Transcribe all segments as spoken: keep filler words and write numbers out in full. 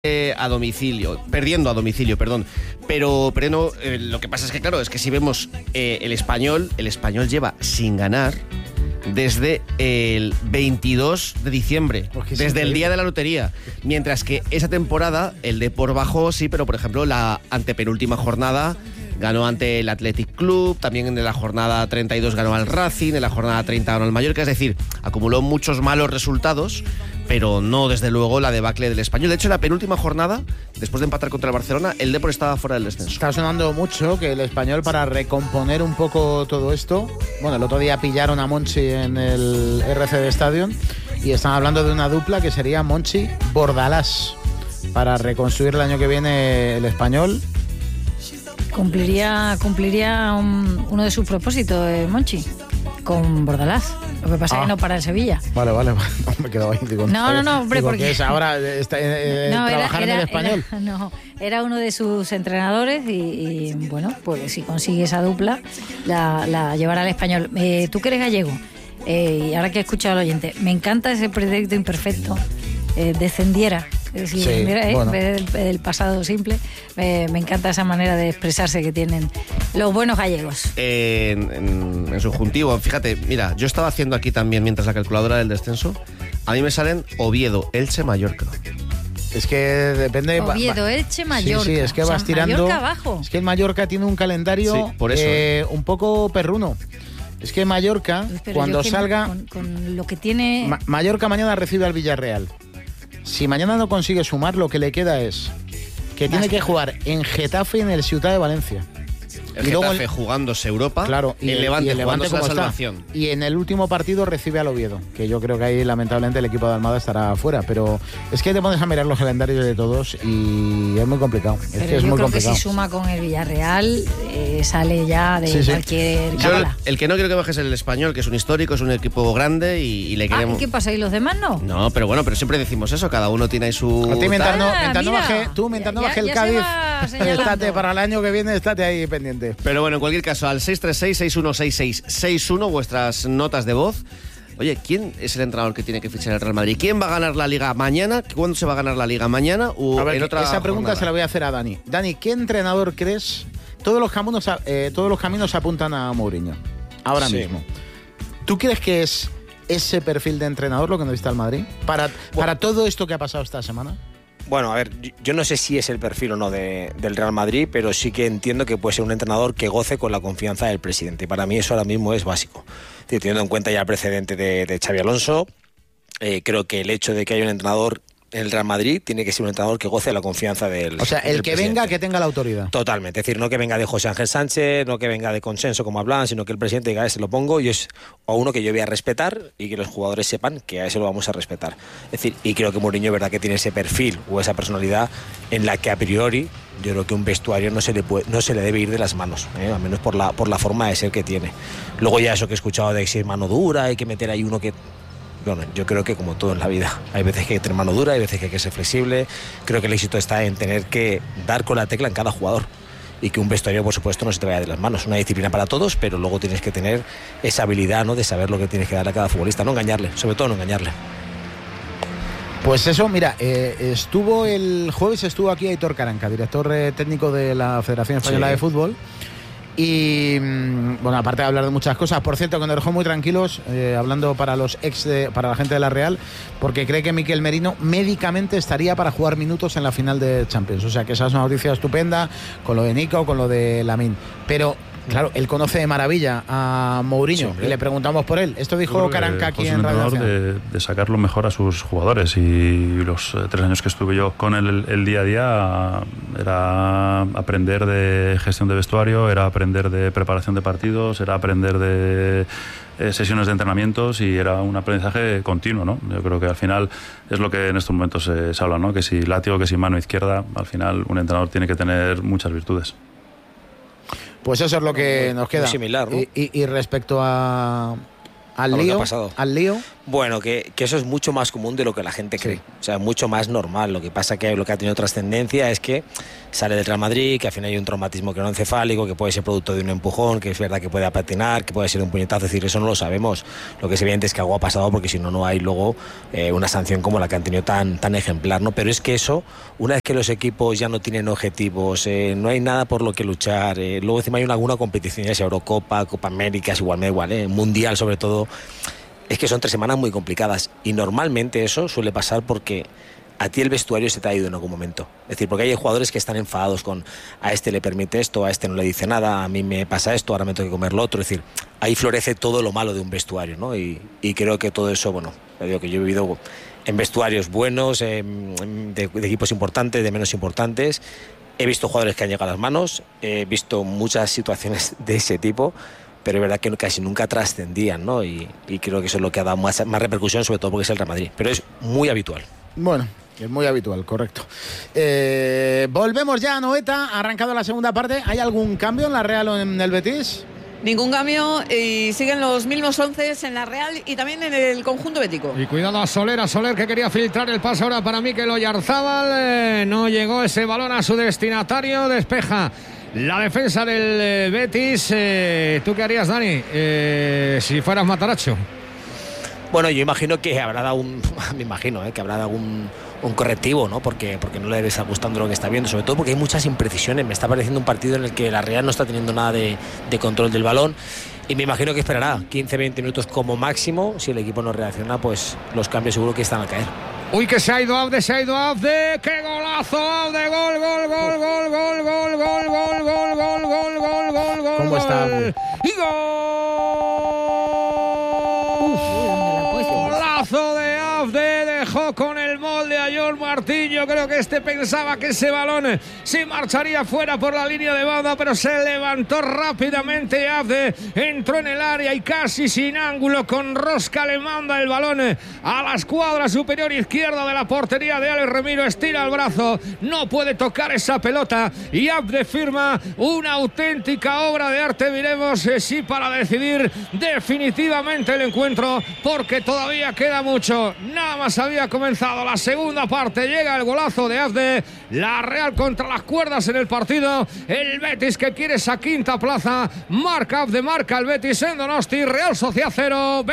Eh, a domicilio, perdiendo a domicilio, perdón. Pero, pero no, eh, lo que pasa es que, claro, es que si vemos eh, el Español, el Español lleva sin ganar desde el veintidós de diciembre, desde el día de la lotería. Mientras que esa temporada, el Depor bajó, sí, pero por ejemplo, la antepenúltima jornada ganó ante el Athletic Club, también en la jornada treinta y dos ganó al Racing, en la jornada treinta ganó al Mallorca, es decir, acumuló muchos malos resultados, pero no desde luego la debacle del Español. De hecho, en la penúltima jornada, después de empatar contra el Barcelona, el Depor estaba fuera del descenso. Está sonando mucho que el Español, para recomponer un poco todo esto, bueno, el otro día pillaron a Monchi en el R C D Stadium y están hablando de una dupla que sería Monchi-Bordalás para reconstruir el año que viene el Español. Cumpliría, cumpliría un, uno de sus propósitos, eh, Monchi, con Bordalás. Lo que pasa es ah. que no para el Sevilla. Vale, vale, me he quedado ahí. Digo, no, no, no, hombre, digo, porque... ¿qué es ahora está, eh, no, trabajar era, era, en el Español? Era, no, era uno de sus entrenadores y, y bueno, pues si consigue esa dupla, la, la llevará al Español. Eh, tú que eres gallego, eh, y ahora que he escuchado al oyente, me encanta ese proyecto imperfecto, eh, descendiera. Es decir, sí, mira, eh, bueno. el, el pasado simple, eh, me encanta esa manera de expresarse que tienen los buenos gallegos. Eh, en, en, en subjuntivo, fíjate, mira, yo estaba haciendo aquí también, mientras la calculadora del descenso, a mí me salen Oviedo, Elche, Mallorca. Es que depende... Oviedo, Elche, Mallorca. Sí, sí, es que o vas sea, tirando... Mallorca abajo. Es que el Mallorca tiene un calendario sí, por eso, eh, un poco perruno. Es que Mallorca, Pero cuando salga... Con, con lo que tiene... Ma- Mallorca mañana recibe al Villarreal. Si mañana no consigue sumar, lo que le queda es que tiene que jugar en Getafe y en el Ciutat de Valencia. El y Getafe el, jugándose Europa, claro, y el, el Levante, y el Levante como la está. Y en el último partido recibe al Oviedo, que yo creo que ahí lamentablemente el equipo de Almada estará fuera, pero es que te pones a mirar los calendarios de todos y es muy complicado. Es pero que es yo muy creo complicado. que si suma con el Villarreal eh, sale ya de sí, sí. cualquier cábala. El que no quiero que baje es el Español, que es un histórico, es un equipo grande y, y le queremos... Ah, ¿qué pasa? ¿Y los demás no? No, pero bueno, pero siempre decimos eso, cada uno tiene ahí su... A ti mientras no, ah, mientras no baje, tú mientras no baje el Cádiz, estate para el año que viene, estate ahí pendiente. Pero bueno, en cualquier caso, al seis tres seis, seis uno seis seis seis uno, vuestras notas de voz. Oye, ¿quién es el entrenador que tiene que fichar el Real Madrid? ¿Quién va a ganar la Liga mañana? ¿Cuándo se va a ganar la Liga mañana? O a ver, en otra esa pregunta jornada? Se la voy a hacer a Dani. Dani, ¿qué entrenador crees? Todos los caminos, eh, todos los caminos apuntan a Mourinho, ahora sí. mismo. ¿Tú crees que es ese perfil de entrenador lo que necesita el Madrid? Para, bueno, para todo esto que ha pasado esta semana. Bueno, a ver, yo no sé si es el perfil o no de, del Real Madrid, pero sí que entiendo que puede ser un entrenador que goce con la confianza del presidente. Para mí eso ahora mismo es básico. Teniendo en cuenta ya el precedente de, de Xabi Alonso, eh, creo que el hecho de que haya un entrenador en el Real Madrid tiene que ser un entrenador que goce de la confianza del O sea, el del que presidente. venga, que tenga la autoridad. Totalmente, es decir, no que venga de José Ángel Sánchez, no que venga de consenso como hablan, sino que el presidente diga, a ese lo pongo y es a uno que yo voy a respetar y que los jugadores sepan que a ese lo vamos a respetar. Es decir, y creo que Mourinho es verdad que tiene ese perfil o esa personalidad en la que a priori yo creo que un vestuario no se le puede, no se le debe ir de las manos, ¿eh? Al menos por la, por la forma de ser que tiene. Luego ya eso que he escuchado de que si es mano dura, hay que meter ahí uno que... Bueno, yo creo que como todo en la vida, hay veces que hay que tener mano dura, hay veces que hay que ser flexible. Creo que el éxito está en tener que dar con la tecla en cada jugador y que un vestuario, por supuesto, no se te vaya de las manos. Una disciplina para todos, pero luego tienes que tener esa habilidad, ¿no?, de saber lo que tienes que dar a cada futbolista, no engañarle, sobre todo no engañarle. Pues eso, mira, eh, estuvo el jueves estuvo aquí Aitor Caranca, director eh, técnico de la Federación Española sí. de Fútbol. Y bueno, aparte de hablar de muchas cosas, por cierto, que nos dejó muy tranquilos, eh, hablando para los ex de, para la gente de la Real, porque cree que Mikel Merino médicamente estaría para jugar minutos en la final de Champions. O sea que esa es una noticia estupenda, con lo de Nico, con lo de Lamine. Pero claro, él conoce de maravilla a Mourinho sí, y le preguntamos por él. Esto dijo Caranca aquí en Radio Nacional. De, de sacar lo mejor a sus jugadores, y los eh, tres años que estuve yo con él el, el día a día era aprender de gestión de vestuario, era aprender de preparación de partidos, era aprender de eh, sesiones de entrenamientos, y era un aprendizaje continuo, ¿no? Yo creo que al final es lo que en estos momentos se, se habla, ¿no? Que si látigo, que si mano izquierda, al final un entrenador tiene que tener muchas virtudes. Pues eso es lo que nos queda. Muy similar, ¿no? Y, y, y respecto a al lío, al lío. Bueno, que, que eso es mucho más común de lo que la gente cree. Sí. O sea, mucho más normal. Lo que pasa que lo que ha tenido trascendencia es que sale del Real Madrid, que al final hay un traumatismo craneoencefálico, que puede ser producto de un empujón, que es verdad que puede patinar, que puede ser un puñetazo. Es decir, eso no lo sabemos. Lo que es evidente es que algo ha pasado, porque si no, no hay luego eh, una sanción como la que han tenido tan, tan ejemplar, ¿no? Pero es que eso, una vez que los equipos ya no tienen objetivos, eh, no hay nada por lo que luchar, eh, luego encima hay una, alguna competición, ya sea Eurocopa, Copa América, es igual, me da igual, eh, Mundial sobre todo. Es que son tres semanas muy complicadas y normalmente eso suele pasar porque a ti el vestuario se te ha ido en algún momento. Es decir, porque hay jugadores que están enfadados con a este le permite esto, a este no le dice nada, a mí me pasa esto, ahora me tengo que comer lo otro. Es decir, ahí florece todo lo malo de un vestuario, ¿no? Y, y creo que todo eso, bueno, te digo que yo he vivido en vestuarios buenos, eh, de, de equipos importantes, de menos importantes. He visto jugadores que han llegado a las manos, he visto muchas situaciones de ese tipo, pero es verdad que casi nunca trascendían, ¿no? Y, y creo que eso es lo que ha dado más, más repercusión, sobre todo porque es el Real Madrid. Pero es muy habitual. Bueno, es muy habitual, correcto. Eh, volvemos ya a Noeta, ha arrancado la segunda parte. ¿Hay algún cambio en la Real o en el Betis? Ningún cambio y siguen los mismos once en la Real y también en el conjunto bético. Y cuidado a Soler, a Soler que quería filtrar el pase ahora para Mikel Oyarzábal. Eh, no llegó ese balón a su destinatario, despeja la defensa del eh, Betis. Eh, ¿Tú qué harías, Dani, eh, si fueras Matarazzo? Bueno, yo imagino que habrá dado un, me imagino, eh, que habrá dado un, un correctivo, ¿no? Porque, porque no le debe estar gustando lo que está viendo, sobre todo porque hay muchas imprecisiones. Me está pareciendo un partido en el que la Real no está teniendo nada de, de control del balón. Y me imagino que esperará quince a veinte minutos como máximo. Si el equipo no reacciona, pues los cambios seguro que están a caer. Uy, que se ha ido Abde, se ha ido Abde. ¡Qué golazo, Abde! Gol, gol, gol, gol, gol, gol, gol, gol, gol, gol, gol, gol, gol, gol. ¿Cómo está Abde? ¡Y gol! Golazo de Abde, dejó con el molde a John Martín. Yo creo que este pensaba que ese balón se marcharía fuera por la línea de banda, pero se levantó rápidamente Abde, entró en el área y casi sin ángulo, con rosca le manda el balón a la escuadra superior izquierda de la portería de Alex Remiro. Estira el brazo, no puede tocar esa pelota y Abde firma una auténtica obra de arte. Veremos eh, si para decidir definitivamente el encuentro, porque todavía queda mucho. Nada más había comenzado la segunda parte, llega el golazo de Abde. La Real contra las cuerdas en el partido. El Betis que quiere esa quinta plaza. Marca Abde, marca el Betis en Donosti. Real Sociedad cero,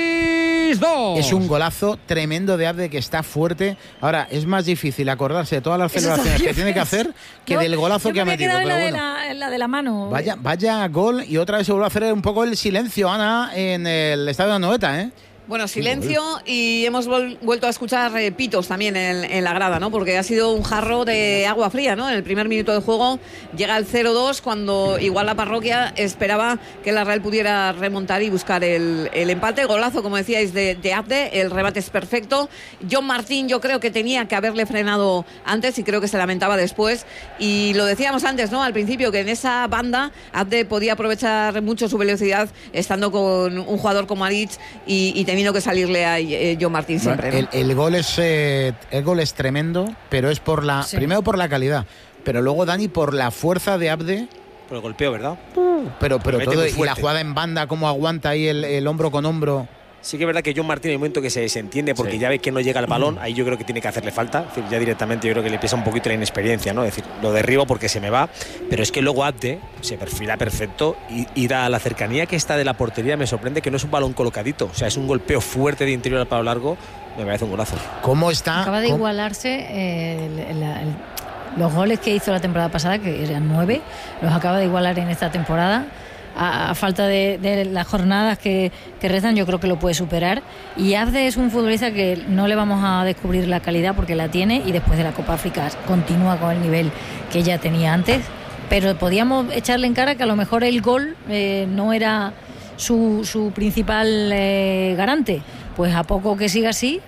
Betis dos. Es un golazo tremendo de Abde, que está fuerte. Ahora, es más difícil acordarse de todas las celebraciones que tiene que hacer que yo, del golazo que ha metido. Pero la, bueno. de la, la de la mano. Vaya, vaya gol, y otra vez se vuelve a hacer un poco el silencio, Ana, en el estadio de Anoeta, ¿eh? Bueno, silencio, y hemos vol- vuelto a escuchar eh, pitos también en, en la grada, ¿no? Porque ha sido un jarro de agua fría, ¿no? En el primer minuto de juego llega el cero dos, cuando igual la parroquia esperaba que la Real pudiera remontar y buscar el, el empate. Golazo, como decíais, de, de Abde, el remate es perfecto. John Martín yo creo que tenía que haberle frenado antes y creo que se lamentaba después. Y lo decíamos antes, ¿no? Al principio, que en esa banda Abde podía aprovechar mucho su velocidad estando con un jugador como Aric y, y teniendo que salirle a eh, John Martín siempre, ¿no? el, el gol es eh, el gol es tremendo, pero es por la sí. primero por la calidad, pero luego, Dani, por la fuerza de Abde. Por el golpeo, ¿verdad? Pero, pero todo, y la fuerte. jugada en banda, cómo aguanta ahí el, el hombro con hombro. Sí que es verdad que John Martín, en el momento que se, se entiende, porque sí. ya ve que no llega el balón, ahí yo creo que tiene que hacerle falta. Es decir, ya directamente yo creo que le pesa un poquito la inexperiencia, ¿no? Es decir, lo derribo porque se me va, pero es que luego Abde se perfila perfecto y, y da la cercanía que está de la portería. Me sorprende que no es un balón colocadito, o sea, es un golpeo fuerte de interior al palo largo. Me parece un golazo. ¿Cómo está? Acaba de ¿Cómo? igualarse eh, el, el, el, los goles que hizo la temporada pasada, que eran nueve, los acaba de igualar en esta temporada. A, a falta de, de las jornadas que, que restan, yo creo que lo puede superar. Y Abde es un futbolista que no le vamos a descubrir la calidad, porque la tiene, y después de la Copa África continúa con el nivel que ya tenía antes, pero podíamos echarle en cara que a lo mejor el gol eh, no era su, su principal eh, garante. Pues a poco que siga así,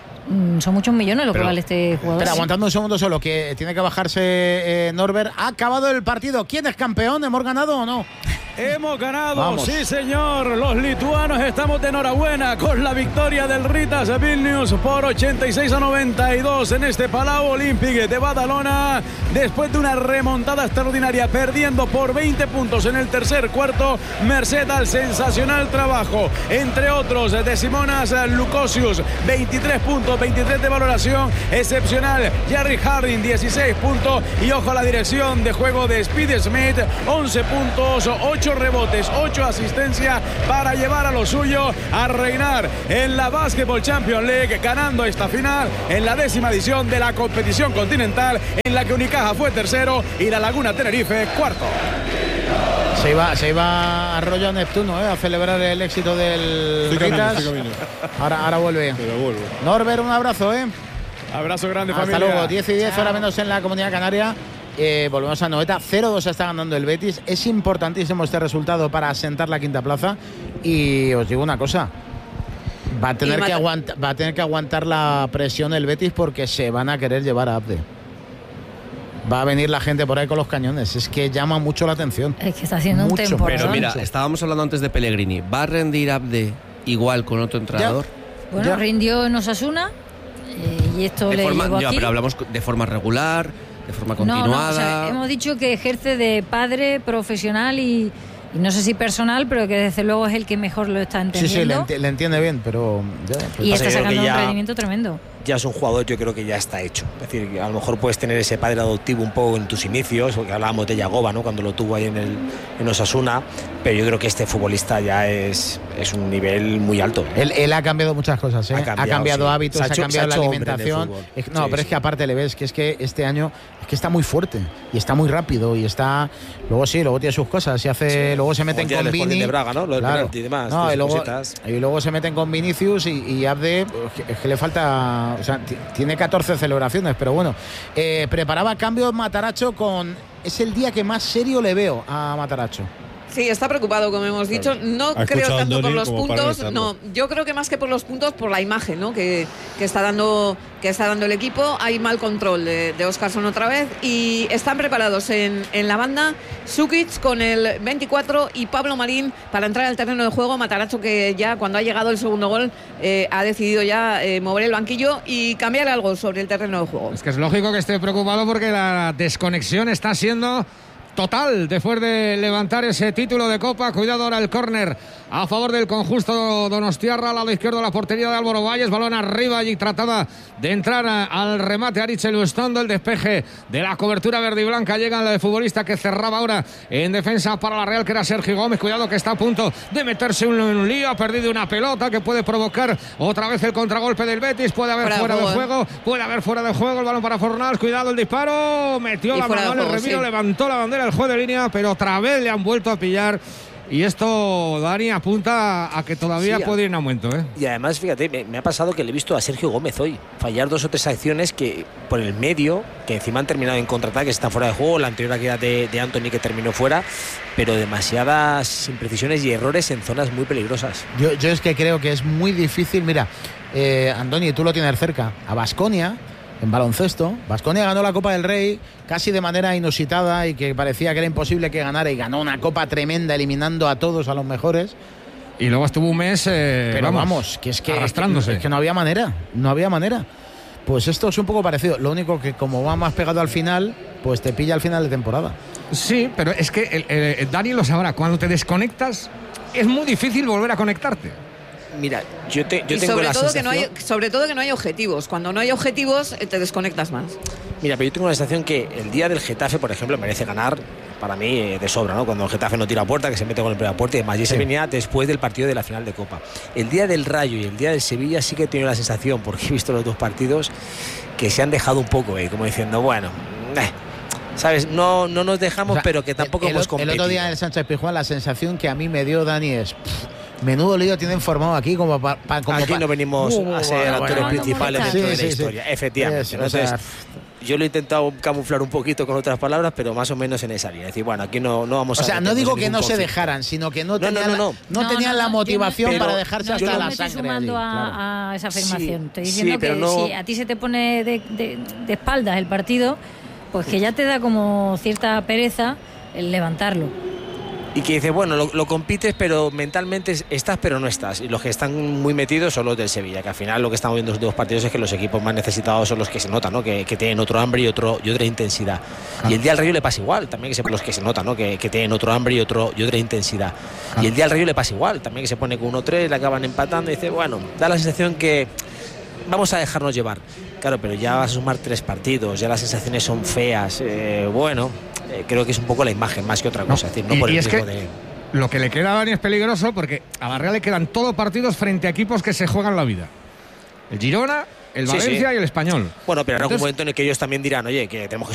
son muchos millones lo que vale este jugador. Pero aguantando un segundo solo, que tiene que bajarse eh, Norbert. Ha acabado el partido. ¿Quién es campeón? ¿Hemos ganado o no? Hemos ganado, Vamos. sí señor. Los lituanos estamos de enhorabuena con la victoria del Ritas Vilnius por ochenta y seis a noventa y dos en este Palau Olímpic de Badalona. Después de una remontada extraordinaria, perdiendo por veinte puntos en el tercer cuarto, merced al sensacional trabajo, entre otros, de Simonas Lukosius, veintitrés puntos, veintitrés de valoración, excepcional. Jerry Harding, dieciséis puntos. Y ojo a la dirección de juego de Speedy Smith, once puntos, ocho rebotes, ocho asistencias para llevar a lo suyo a reinar en la Basketball Champions League, ganando esta final en la décima edición de la competición continental, en la que Unicaja fue tercero y la Laguna Tenerife cuarto. Se iba, se iba Arroyo Neptuno ¿eh? a celebrar el éxito del Estoy Ritas. camino, estoy camino. Ahora, ahora vuelve. Pero vuelvo. Norbert, un abrazo, ¿eh? Abrazo grande, Hasta familia. luego. diez y diez, hora menos en la Comunidad Canaria. Eh, volvemos a Noeta. cero dos está ganando el Betis. Es importantísimo este resultado para asentar la quinta plaza. Y os digo una cosa. Va a tener, que, aguanta, va a tener que aguantar la presión el Betis, porque se van a querer llevar a Abde. Va a venir la gente por ahí con los cañones. Es que llama mucho la atención. Es que está haciendo Mucho, un temporada. Pero mira, estábamos hablando antes de Pellegrini. ¿Va a rendir Abde igual con otro entrenador? Bueno, Ya. rindió en Osasuna eh, y esto De le forma, llevó ya, aquí. pero hablamos de forma regular, de forma No, no, continuada. o sea, hemos dicho que ejerce de padre profesional y, y no sé si personal, pero que desde luego es el que mejor lo está Sí, entendiendo. sí, le, enti- le entiende bien, pero... ya, pues- y pasa está que creo sacando que ya- un rendimiento tremendo. Ya es un jugador, yo creo que ya está hecho. Es decir, que a lo mejor puedes tener ese padre adoptivo un poco en tus inicios, porque hablábamos de Yagoba, ¿no? Cuando lo tuvo ahí en, el, en Osasuna, pero yo creo que este futbolista ya es, es un nivel muy alto. Él, él ha cambiado muchas cosas, ¿eh? Ha ha cambiado, cambiado, sí. hábitos, Se ha ha, hecho- cambiado se ha la hecho hombre en el alimentación. fútbol. Es- no, Sí, pero sí. es que aparte le ves que es que este año es que está muy fuerte y está muy rápido y está. Luego sí, luego tiene sus cosas y hace. Sí. Luego se meten Como el día con del Sporting Vini. de Braga, ¿no? Lo del penalti y demás, No, sus y luego, cositas. y luego se meten con Vinicius y, y Abde, pues, que- es que le falta. O sea, t- tiene catorce celebraciones, pero bueno. Eh, preparaba cambios Mataracho con. Es el día que más serio le veo a Mataracho. Sí, está preocupado, como hemos dicho. No Ha creo escuchado a tanto por Andoni los como para puntos. retarlo. No, yo creo que más que por los puntos, por la imagen, ¿no? Que, que está dando que está dando el equipo. Hay mal control de, de Óscarson otra vez y están preparados en, en la banda Sukic con el veinticuatro y Pablo Marín para entrar al terreno de juego. Mataracho, que ya cuando ha llegado el segundo gol eh, ha decidido ya eh, mover el banquillo y cambiar algo sobre el terreno de juego. Es que es lógico que esté preocupado porque la desconexión está siendo total después de levantar ese título de Copa. Cuidado ahora el córner a favor del conjunto donostiarra, al lado izquierdo de la portería de Álvaro Valles, balón arriba y trataba de entrar a, al remate Aritz Lustondo, el despeje de la cobertura verde y blanca, llega el futbolista que cerraba ahora en defensa para la Real, que era Sergio Gómez. Cuidado que está a punto de meterse en un lío, ha perdido una pelota que puede provocar otra vez el contragolpe del Betis, puede haber fuera, fuera de juego, de juego puede haber fuera de juego, el balón para Fornals, cuidado el disparo, metió y la mano en el remiro, sí. Levantó la bandera el juez de línea, pero otra vez le han vuelto a pillar. Y esto, Dani, apunta a que todavía sí, puede ir en aumento, ¿eh? Y además, fíjate, me, me ha pasado que le he visto a Sergio Gómez hoy fallar dos o tres acciones que por el medio, que encima han terminado en contraataques, están fuera de juego. La anterior aquella de, de Anthony, que terminó fuera, pero demasiadas imprecisiones y errores en zonas muy peligrosas. Yo, yo es que creo que es muy difícil. Mira, eh, Andoni, tú lo tienes cerca. A Baskonia, en baloncesto, Baskonia ganó la Copa del Rey casi de manera inusitada y que parecía que era imposible que ganara, y ganó una copa tremenda eliminando a todos, a los mejores. Y luego estuvo un mes eh, pero vamos, vamos, que es que arrastrándose. Es que no había manera, no había manera. Pues esto es un poco parecido, lo único que como va más pegado al final, pues te pilla al final de temporada. Sí, pero es que el, el, el Dani lo sabrá, cuando te desconectas es muy difícil volver a conectarte. Mira, yo, te, yo y tengo sobre la todo sensación... que no hay, sobre todo que no hay objetivos. Cuando no hay objetivos, te desconectas más. Mira, pero yo tengo la sensación que el día del Getafe, por ejemplo, merece ganar para mí eh, de sobra, ¿no? Cuando el Getafe no tira a puerta, que se mete con el primera puerta y demás. Y ese sí. venía después del partido de la final de Copa. El día del Rayo y el día del Sevilla sí que he tenido la sensación, porque he visto los dos partidos, que se han dejado un poco, eh, como diciendo, bueno... Eh, ¿sabes? No, no nos dejamos, o sea, pero que tampoco el, hemos competido. El otro día en el Sánchez Pizjuán la sensación que a mí me dio, Dani, es... Pff, menudo lío tienen formado aquí como para... Pa, aquí pa, no venimos uh, a ser bueno, actores bueno, principales dentro sí, de la sí, historia, sí. efectivamente. Es, Entonces, o sea, yo lo he intentado camuflar un poquito con otras palabras, pero más o menos en esa línea. Es decir, bueno, aquí no, no vamos a... O sea, no digo que no conflicto. se dejaran, sino que no, no tenían, no, no, no. No tenían no, la motivación para dejarse no, hasta yo la me sangre. Estoy sumando allí, a, claro. a esa afirmación. Sí, estoy diciendo sí, que no... si a ti se te pone de, de, de espaldas el partido, pues que ya te da como cierta pereza el levantarlo. y que dice, bueno, lo, lo compites, pero mentalmente estás, pero no estás. Y los que están muy metidos son los del Sevilla, que al final lo que estamos viendo en los últimos partidos es que los equipos más necesitados son los que se notan, ¿no? Que, que tienen otro hambre y, otro, y otra intensidad. Ah. Y el día del Rayo le pasa igual, también que se, los que se notan, ¿no? Que, que tienen otro hambre y, otro, y otra intensidad. Ah. Y el día del Rayo le pasa igual, también que se pone con uno tres, le acaban empatando y dice, bueno, da la sensación que vamos a dejarnos llevar. Claro, pero ya vas a sumar tres partidos, ya las sensaciones son feas. Eh, bueno, eh, creo que es un poco la imagen más que otra cosa. No. Es decir, no y, por el y es que de... lo que le queda a Dani es peligroso porque a la Real le quedan todos partidos frente a equipos que se juegan la vida. El Girona, el Valencia sí, sí. y el Español. Bueno, pero habrá un momento en el que ellos también dirán, oye, que tenemos que